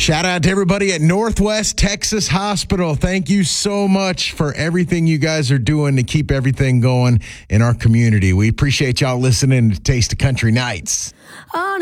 Shout out to everybody at Northwest Texas Hospital. Thank you so much for everything you guys are doing to keep everything going in our community. We appreciate y'all listening to Taste of Country Nights.